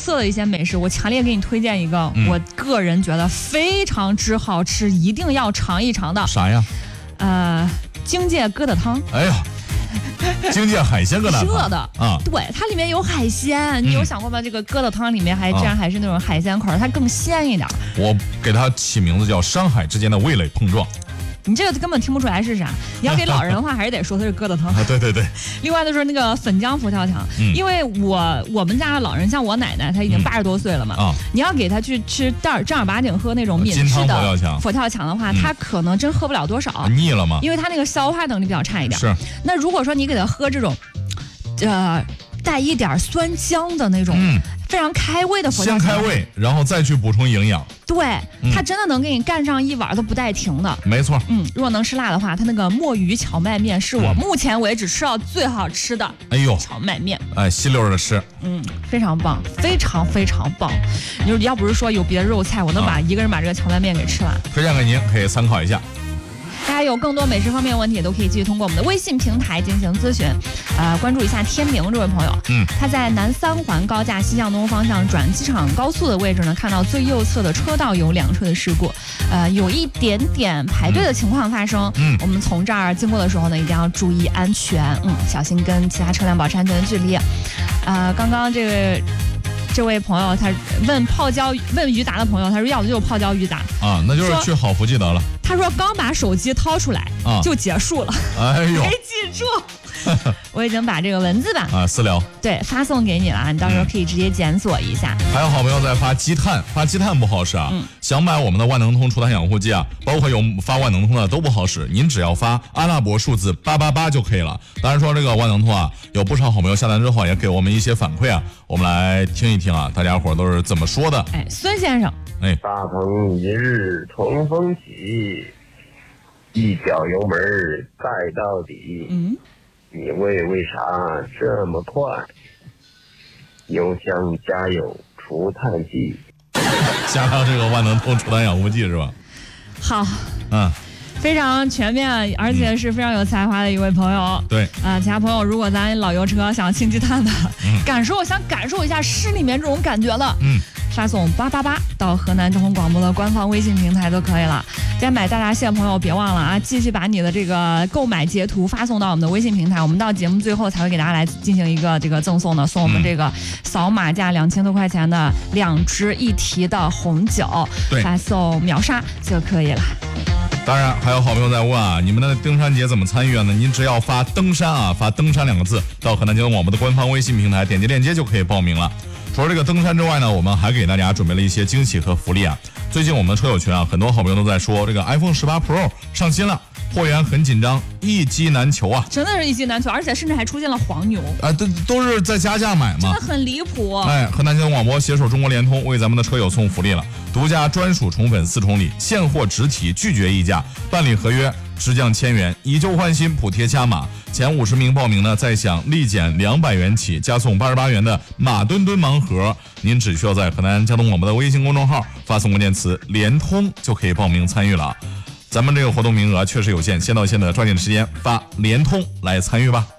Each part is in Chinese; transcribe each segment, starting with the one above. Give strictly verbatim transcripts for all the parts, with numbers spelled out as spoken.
色的一些美食，我强烈给你推荐一个，嗯、我个人觉得非常之好吃，一定要尝一尝的。 啥呀？ 呃，荆芥疙瘩汤。 哎呀。荆芥海鲜疙瘩汤热的啊， 对，它里面有海鲜，你有想过吗？这个疙瘩汤里面还竟然还是那种海鲜块，它更鲜一点。 我给它起名字叫山海之间的味蕾碰撞。 你这个根本听不出来是啥，你要给老人的话还是得说它是疙瘩汤。 啊，对对对。 另外就是那个粉浆佛跳墙，嗯、因为我我们家的老人像我奶奶，她已经八十多岁了嘛，嗯啊、你要给她去吃正正儿八经喝那种闽式的佛跳墙的话，她、嗯、可能真喝不了多少， 啊、腻了吗？ 因为她那个消化能力比较差一点。 是。 那如果说你给她喝这种，呃，带一点酸浆的那种。嗯，非常开胃的佛跳墙， 先开胃，然后再去补充营养。 对，嗯、它真的能给你干上一碗都不带停的。 没错， 嗯，如果能吃辣的话，它那个墨鱼荞麦面是我目前为止吃到最好吃的。 哎呦， 荞麦面， 哎，吸溜的吃， 嗯，非常棒，非常非常棒。你说要不是说有别的肉菜，我能把、啊、一个人把这个荞麦面给吃完。 推荐给您，可以参考一下。 大家有更多美食方面的问题，也都可以继续通过我们的微信平台进行咨询。呃，关注一下天明这位朋友，嗯，他在南三环高架西向东方向转机场高速的位置呢，看到最右侧的车道有两车的事故，呃，有一点点排队的情况发生。嗯，我们从这儿经过的时候呢，一定要注意安全，嗯，小心跟其他车辆保持安全的距离。呃，刚刚这个。这位朋友他问泡椒问于达的朋友，他说要的就是泡椒鱼达啊，那就是去好福记得了。 他说刚把手机掏出来啊就结束了， 哎呦， 没记住。我已经把这个文字版啊私聊对发送给你了，你到时候可以直接检索一下。 还有好朋友在发积碳，发积碳不好使啊，嗯、想买我们的万能通除碳养护剂啊，包括有发万能通的都不好使，您只要发阿拉伯数字八八八就可以了。当然说这个万能通啊，有不少好朋友下单之后也给我们一些反馈啊，我们来听一听啊，大家伙都是怎么说的。 哎，孙先生， 哎， 大鹏一日冲锋起，一脚油门盖到底。嗯。你为为啥这么快？油箱加油除碳剂， 加上这个万能通除碳养护剂是吧？ 好， 嗯， 非常全面，而且是非常有才华的一位朋友。 对啊、呃，其他朋友如果咱老油车想清积碳的，嗯、感受想感受一下市里面这种感觉了，嗯。发送八八八到河南交通广播的官方微信平台都可以了。该买大闸蟹的朋友别忘了啊，继续把你的这个购买截图发送到我们的微信平台，我们到节目最后才会给大家来进行一个这个赠送的，送我们这个扫码价两千多块钱的两支一提的红酒，发送秒杀就可以了。 当然还有好朋友在问啊，你们的登山节怎么参与呢？您只要发登山啊，发登山两个字到河南交通广播的官方微信平台，点击链接就可以报名了。除了这个登山之外呢，我们还给大家准备了一些惊喜和福利啊。最近我们的车友群啊，很多好朋友都在说这个 iPhone 十八 Pro 上新了，货源很紧张，一机难求啊！ 真的是一机难求，而且甚至还出现了黄牛啊，都都是在加价买嘛， 真的很离谱。 哎，河南交通广播携手中国联通为咱们的车友送福利了，独家专属宠粉四重礼，现货直提，拒绝议价，办理合约直降千元，以旧换新，补贴加码。前五十名报名呢，再享立减两百元起，加送八十八元的马墩墩盲盒。您只需要在河南交通广播的微信公众号发送关键词“联通”就可以报名参与了。咱们这个活动名额确实有限，先到先得，抓紧时间发“联通”来参与吧。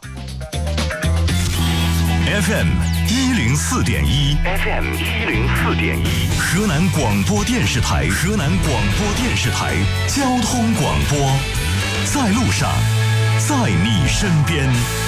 F M 一零四点一 ，F M 一零四点一，河南广播电视台，河南广播电视台交通广播，在路上，在你身边。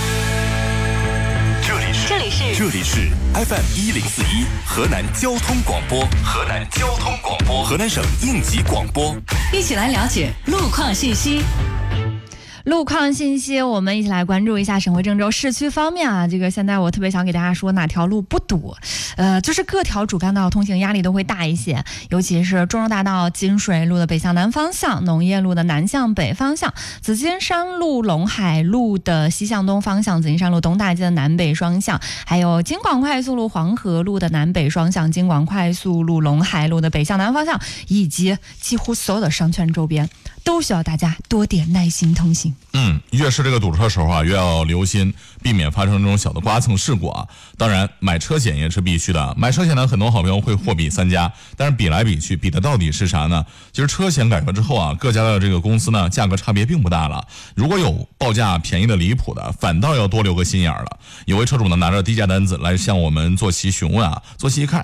这里是这里是这里是 F M 一零四一，河南交通广播，河南交通广播，河南省应急广播， 一起来了解路况信息。 路况信息，我们一起来关注一下省会郑州市区方面啊。这个现在我特别想给大家说，哪条路不堵？呃，就是各条主干道通行压力都会大一些，尤其是中州大道金水路的北向南方向，农业路的南向北方向，紫金山路陇海路的西向东方向，紫金山路东大街的南北双向，还有京广快速路黄河路的南北双向，京广快速路陇海路的北向南方向，以及几乎所有的商圈周边，都需要大家多点耐心通行。 嗯，越是这个堵车时候啊，越要留心，避免发生这种小的刮蹭事故啊。当然，买车险也是必须的。买车险呢，很多好朋友会货比三家，但是比来比去，比的到底是啥呢？其实车险改革之后啊，各家的这个公司呢，价格差别并不大了。如果有报价便宜的离谱的，反倒要多留个心眼儿了。有位车主呢，拿着低价单子来向我们做其询问啊，做其一看。